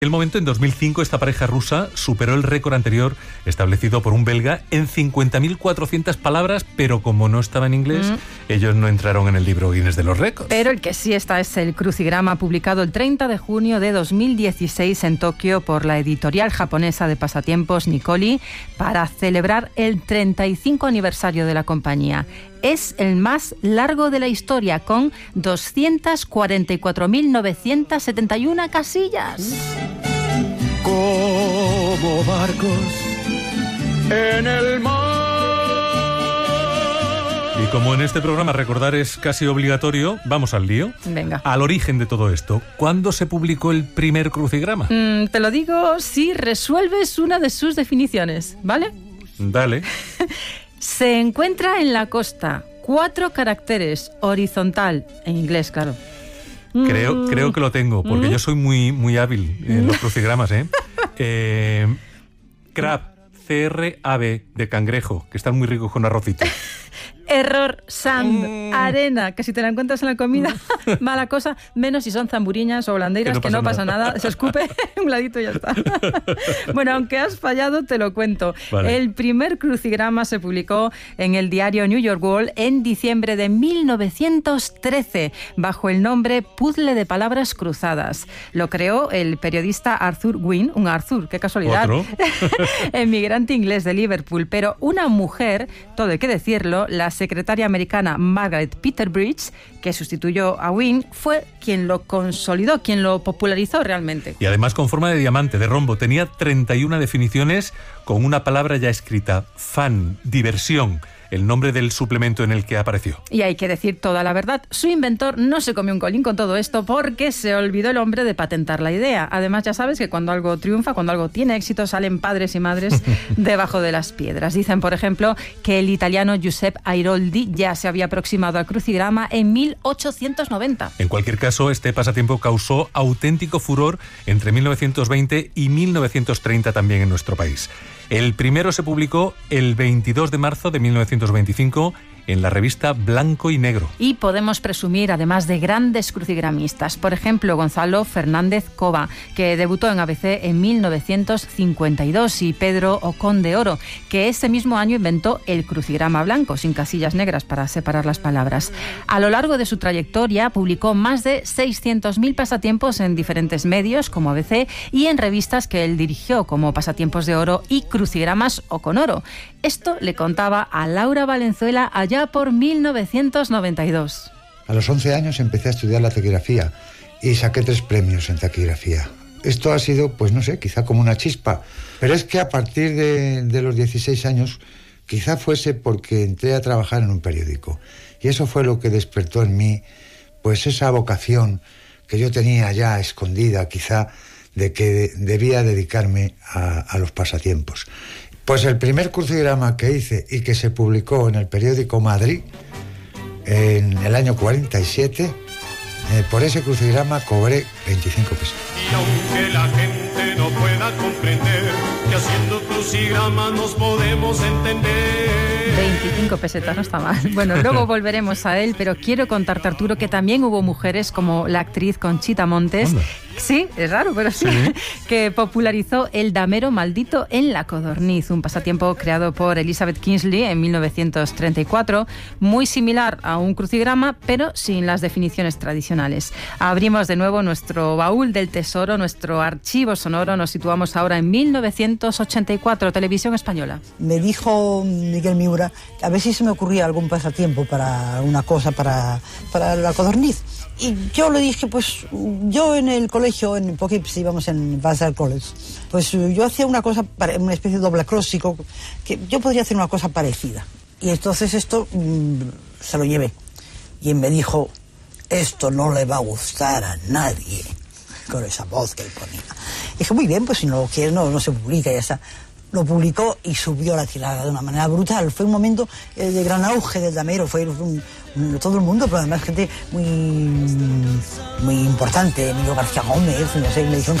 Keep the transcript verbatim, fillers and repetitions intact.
En el momento, en dos mil cinco, esta pareja rusa superó el récord anterior establecido por un belga en cincuenta mil cuatrocientas palabras, pero como no estaba en inglés, mm. ellos no entraron en el libro Guinness de los récords. Pero el que sí está es el crucigrama publicado el treinta de junio de dos mil dieciséis en Tokio por la editorial japonesa de pasatiempos Nikoli para celebrar el treinta y cinco aniversario de la compañía. Es el más largo de la historia, con doscientas cuarenta y cuatro mil novecientas setenta y una casillas. Como barcos en el mar. Y como en este programa recordar es casi obligatorio, vamos al lío. Venga. Al origen de todo esto. ¿Cuándo se publicó el primer crucigrama? Mm, te lo digo si resuelves una de sus definiciones, ¿vale? Dale. Se encuentra en la costa, cuatro caracteres, horizontal, en inglés, claro. Creo, creo que lo tengo, porque ¿Mm? yo soy muy, muy hábil en los crucigramas, ¿eh? eh crab, C R A B, de cangrejo, que están muy ricos con arrocito. Error, sand, mm. arena, que si te la encuentras en la comida, mala cosa, menos si son zamburiñas o holandeiras, que no, que no pasa nada. nada, se escupe un ladito y ya está. Bueno, aunque has fallado, te lo cuento. Vale. El primer crucigrama se publicó en el diario New York World en diciembre de mil novecientos trece, bajo el nombre Puzzle de Palabras Cruzadas. Lo creó el periodista Arthur Gwynne, un Arthur, qué casualidad, ¿Otro? emigrante inglés de Liverpool, pero una mujer, todo hay que decirlo, la secretaria americana Margaret Peterbridge, que sustituyó a Gwynne, fue quien lo consolidó, quien lo popularizó realmente. Y además con forma de diamante, de rombo. Tenía treinta y una definiciones con una palabra ya escrita: fan, diversión, el nombre del suplemento en el que apareció. Y hay que decir toda la verdad, su inventor no se comió un colín con todo esto porque se olvidó el hombre de patentar la idea. Además, ya sabes que cuando algo triunfa, cuando algo tiene éxito, salen padres y madres debajo de las piedras. Dicen, por ejemplo, que el italiano Giuseppe Airoldi ya se había aproximado al crucigrama en mil ochocientos noventa. En cualquier caso, este pasatiempo causó auténtico furor entre mil novecientos veinte y mil novecientos treinta también en nuestro país. El primero se publicó el veintidós de marzo de mil novecientos veinticinco en la revista Blanco y Negro. Y podemos presumir además de grandes crucigramistas. Por ejemplo, Gonzalo Fernández Cova, que debutó en A B C en mil novecientos cincuenta y dos, y Pedro Ocón de Oro, que ese mismo año inventó el crucigrama blanco, sin casillas negras para separar las palabras. A lo largo de su trayectoria publicó más de seiscientos mil pasatiempos en diferentes medios, como A B C, y en revistas que él dirigió, como Pasatiempos de Oro y Crucigramas o con Oro. Esto le contaba a Laura Valenzuela allá por mil novecientos noventa y dos. A los once años empecé a estudiar la taquigrafía y saqué tres premios en taquigrafía. Esto ha sido, pues no sé, quizá como una chispa, pero es que a partir de, de los dieciséis años, quizá fuese porque entré a trabajar en un periódico, y eso fue lo que despertó en mí, pues esa vocación que yo tenía ya escondida, quizá, de que de, debía dedicarme a, a los pasatiempos. Pues el primer crucigrama que hice y que se publicó en el periódico Madrid en el año cuarenta y siete, eh, por ese crucigrama cobré veinticinco pesos. Y aunque la gente no pueda comprender que haciendo crucigrama nos podemos entender. veinticinco pesetas, no está mal. Bueno, luego volveremos a él, pero quiero contarte, Arturo, que también hubo mujeres como la actriz Conchita Montes. ¿Onda? Sí, es raro, pero sí, sí, que popularizó el damero maldito en la codorniz, un pasatiempo creado por Elizabeth Kingsley en mil novecientos treinta y cuatro, muy similar a un crucigrama, pero sin las definiciones tradicionales. Abrimos de nuevo nuestro baúl del tesoro, nuestro archivo sonoro, nos situamos ahora en mil novecientos ochenta y cuatro, Televisión Española. Me dijo Miguel Miura a ver si se me ocurría algún pasatiempo para una cosa, para, para la codorniz. Y yo le dije, pues yo en el colegio, en Poughkeepsie, íbamos en Vassar College, pues yo hacía una cosa, una especie de doble acróstico, que yo podría hacer una cosa parecida. Y entonces esto mmm, se lo llevé. Y él me dijo, esto no le va a gustar a nadie, con esa voz que él ponía. Y dije, muy bien, pues si no lo quiere, no, no se publica, ya está. Lo publicó y subió la tirada de una manera brutal. Fue un momento eh, de gran auge del damero, fue un, un, todo el mundo, pero además gente muy, muy importante, Emilio García Gómez, no sé, me dijeron que